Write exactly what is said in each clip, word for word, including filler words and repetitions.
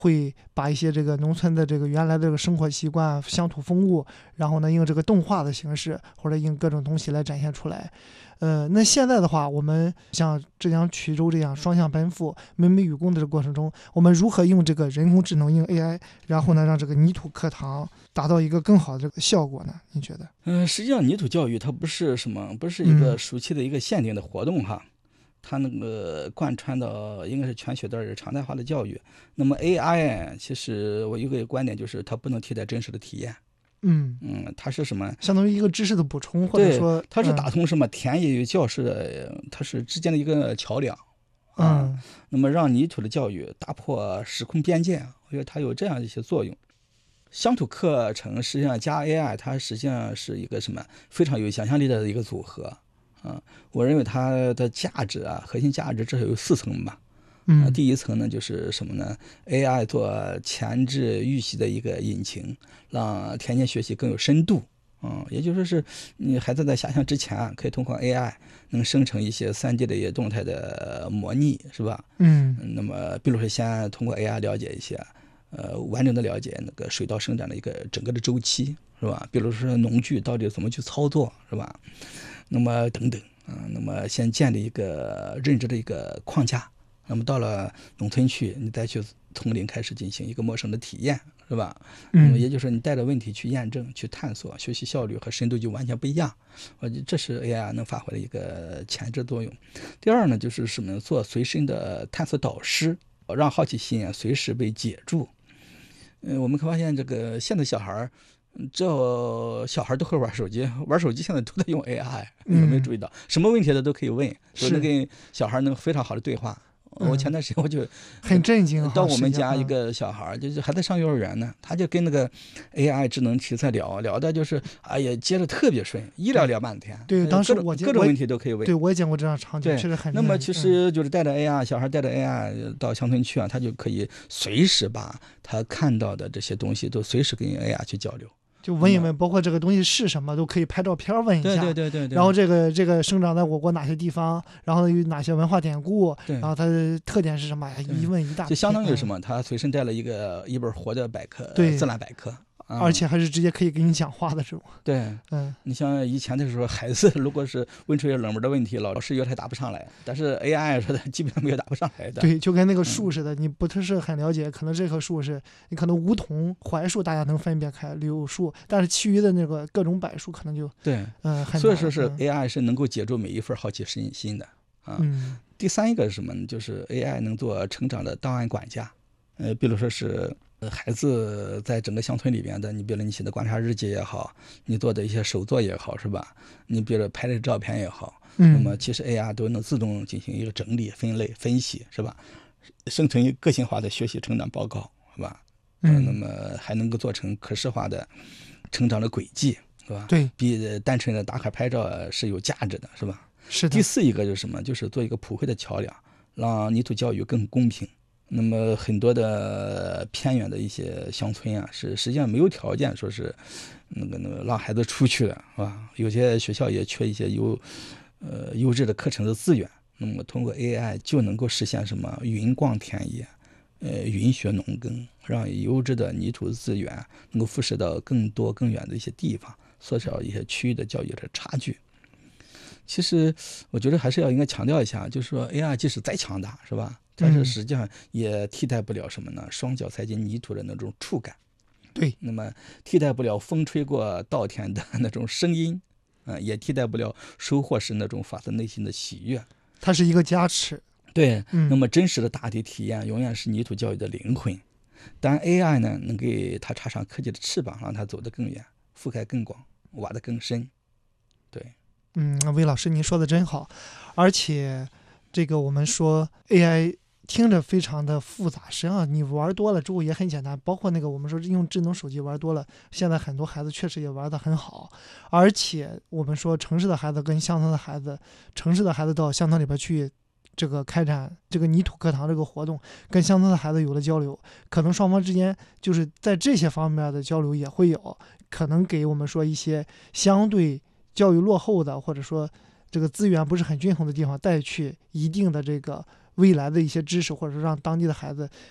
会把一些这个农村的这个原来的这个生活习惯、乡土风物，然后呢用这个动画的形式或者用各种东西来展现出来。呃，那现在的话，我们像浙江衢州这样双向奔赴、美美与共的这个过程中，我们如何用这个人工智能、用 A I， 然后呢让这个泥土课堂达到一个更好的这个效果呢？你觉得？ 嗯，实际上泥土教育它不是什么，不是一个暑期的一个限定的活动哈。嗯，它那个贯穿到应该是全学段的常态化的教育。那么 A I 其实我有个观点就是它不能替代真实的体验。 嗯嗯，它是什么？ 相当于一个知识的补充，或者说它是打通什么田野与教室的，它是之间的一个桥梁。 嗯、 啊，那么让泥土的教育打破时空边界，我觉得它有这样一些作用。乡土课程实际上加 A I， 它实际上是一个什么非常有想象力的一个组合。啊，我认为它的价值啊，核心价值至少有四层吧。 嗯、 呃，第一层呢就是什么呢 ？A I 做前置预习的一个引擎，让田间学习更有深度。嗯，也就是说是你孩子在下乡之前啊，可以通过 A I 能生成一些 三 D 的一些动态的模拟，是吧？ 嗯， 那么比如说先通过 A I 了解一些，呃，完整的了解那个水稻生长的一个整个的周期，是吧？比如说农具到底怎么去操作，是吧？那么等等啊、呃，那么先建立一个认知的一个框架。那么到了农村去，你再去从零开始进行一个陌生的体验，是吧？ 嗯， 那么也就是说你带着问题去验证、去探索，学习效率和深度就完全不一样。我觉得这是 A I 能发挥的一个前置作用。第二呢，就是什么？做随身的探索导师，让好奇心啊随时被解住。嗯、呃，我们可发现这个现在小孩这小孩都会玩手机，玩手机现在都在用 A I， 有没有注意到？嗯、什么问题的都可以问，都能跟小孩能非常好的对话。我前段时间我就很震惊， 到我们家一个小孩，就是还在上幼儿园呢，他就跟那个 A I 智能题在聊，聊的就是哎呀接着特别顺，一聊聊半天。 对，当时我各种问题都可以问。 对，我也见过这样场景，确实很。 那么其实就是带着 A I，、嗯、小孩带着 A I 到乡村去啊，他就可以随时把他看到的这些东西都随时跟 A I 去交流。 就问一问，包括这个东西是什么，都可以拍照片问一下。 对对对 对, 对。 然后这个这个生长在我国哪些地方，然后有哪些文化典故，然后它的特点是什么呀？一问一大。 就相当于什么？他随身带了一个一本活的百科， 对， 自然百科。嗯、 而且还是直接可以给你讲话的这种。 对，嗯，你像以前的时候，孩子如果是问出一些冷门的问题，老师有他答不上来，但是 A I 说的基本上没有答不上来的。 对，就跟那个树似的，嗯、你不是很了解，可能这棵树是你可能梧桐、槐树大家能分辨开，柳树，但是其余的那个各种柏树可能就对， 嗯，很所以说是 A I 是能够解住每一份好奇心的啊。 嗯。 第三一个是什么呢？就是 A I 能做成长的档案管家，呃，比如说是。孩子在整个乡村里边的，你比如你写的观察日记也好，你做的一些手作也好，是吧？你比如拍的照片也好， 嗯， 那么其实 A I 都能自动进行一个整理、分类、分析，是吧？生成一个个性化的学习成长报告，是吧？ 嗯、 呃，那么还能够做成可视化的成长的轨迹，是吧？ 对， 比单纯的打卡拍照是有价值的，是吧？ 是的。 第四一个就是什么？就是做一个普惠的桥梁，让泥土教育更公平。那么很多的偏远的一些乡村啊，是实际上没有条件说是那个那个让孩子出去的，是吧？有些学校也缺一些优呃优质的课程的资源。那么通过 A I 就能够实现什么云逛田野，呃云学农耕，让优质的泥土资源能够辐射到更多更远的一些地方，缩小一些区域的教育的差距。其实我觉得还是要应该强调一下，就是说 A I 即使再强大，是吧？但是实际上也替代不了什么呢？双脚踩进泥土的那种触感。 对， 那么替代不了风吹过稻田的那种声音，啊、呃，也替代不了收获时那种发自内心的喜悦。 它是一个加持。 对， 嗯、 那么真实的大地体验永远是泥土教育的灵魂。当然 A I 呢，能给它插上科技的翅膀，让它走得更远，覆盖更广，挖得更深。对， 嗯，魏老师您说的真好，而且这个我们说 A I。听着非常的复杂，实际上你玩多了之后也很简单，包括那个我们说用智能手机玩多了，现在很多孩子确实也玩得很好。而且我们说城市的孩子跟乡村的孩子，城市的孩子到乡村里边去这个开展这个泥土课堂这个活动，跟乡村的孩子有了交流，可能双方之间就是在这些方面的交流也会有，可能给我们说一些相对教育落后的，或者说这个资源不是很均衡的地方带去一定的这个未来的一些知识，或者说让当地的孩子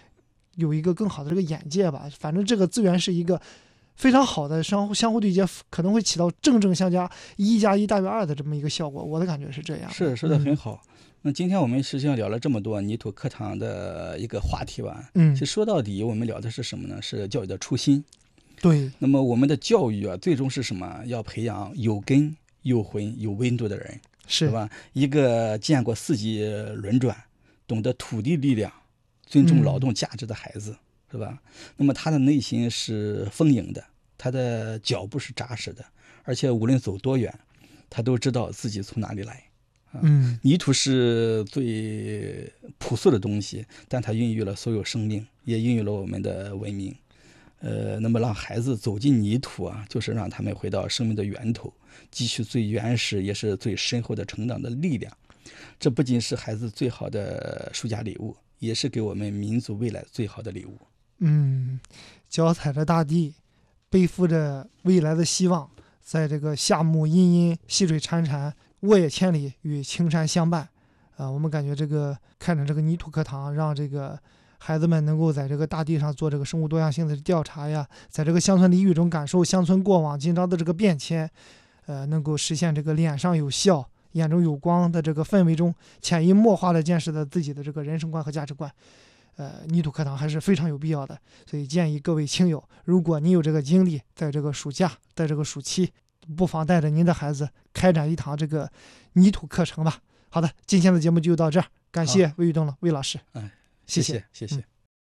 有一个更好的这个眼界吧。反正这个资源是一个非常好的相互相互对接，可能会起到正正相加，一加一大于二的这么一个效果。我的感觉是这样。 是说的很好。嗯，那今天我们实际上聊了这么多泥土课堂的一个话题吧。 嗯， 其实说到底，我们聊的是什么呢？是教育的初心。 对。 那么我们的教育啊，最终是什么？要培养有根、有魂、有温度的人， 是吧？一个见过四季轮转，懂得土地力量、尊重劳动价值的孩子，嗯，是吧？那么他的内心是丰盈的，他的脚步是扎实的，而且无论走多远，他都知道自己从哪里来。 嗯， 泥土是最朴素的东西，但它孕育了所有生命，也孕育了我们的文明。呃，那么让孩子走进泥土啊，就是让他们回到生命的源头，汲取最原始也是最深厚的成长的力量。这不仅是孩子最好的暑假礼物，也是给我们民族未来最好的礼物。 嗯，脚踩着大地，背负着未来的希望，在这个夏木阴阴，溪水潺潺，沃野千里，与青山相伴。啊、呃，我们感觉这个开展这个泥土课堂，让这个孩子们能够在这个大地上做这个生物多样性的调查呀，在这个乡村俚语中感受乡村过往今朝的这个变迁，呃，能够实现这个脸上有笑、眼中有光的这个氛围中，潜移默化的见识了自己的这个人生观和价值观。呃，泥土课堂还是非常有必要的，所以建议各位亲友，如果你有这个精力，在这个暑假，在这个暑期，不妨带着您的孩子开展一堂这个泥土课程吧。好的，今天的节目就到这儿，感谢魏玉东了，魏老师。 嗯， 谢谢谢谢。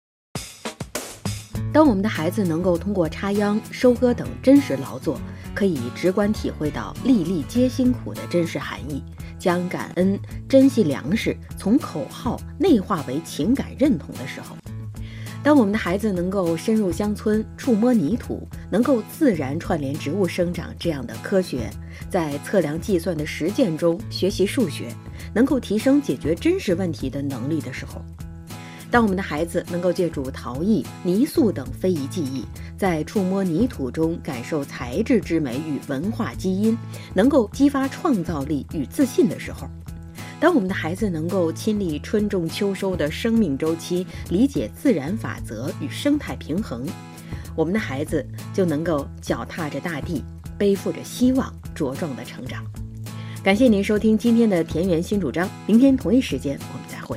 嗯，当我们的孩子能够通过插秧、收割等真实劳作，可以直观体会到粒粒皆辛苦的真实含义，将感恩、珍惜粮食从口号内化为情感认同的时候，当我们的孩子能够深入乡村，触摸泥土，能够自然串联植物生长这样的科学，在测量计算的实践中学习数学，能够提升解决真实问题的能力的时候，当我们的孩子能够借助陶艺、泥塑等非遗技艺，在触摸泥土中感受材质之美与文化基因，能够激发创造力与自信的时候，当我们的孩子能够亲历春种秋收的生命周期，理解自然法则与生态平衡，我们的孩子就能够脚踏着大地，背负着希望，茁壮的成长。感谢您收听今天的田园新主张，明天同一时间我们再会。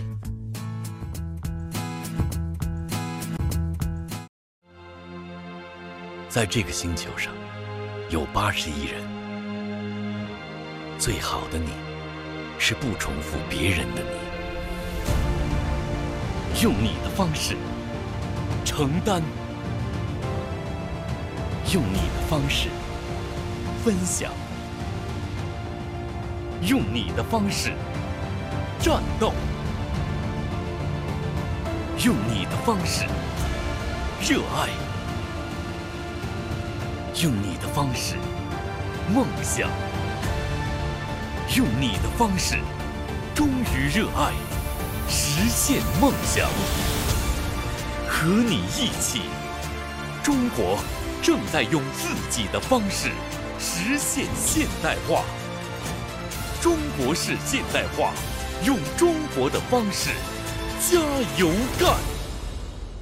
在这个星球上，有八十亿人，最好的你，是不重复别人的你，用你的方式承担，用你的方式分享，用你的方式战斗，用你的方式热爱，用你的方式梦想，用你的方式忠于热爱，实现梦想。和你一起，中国正在用自己的方式实现现代化。中国式现代化，用中国的方式加油干！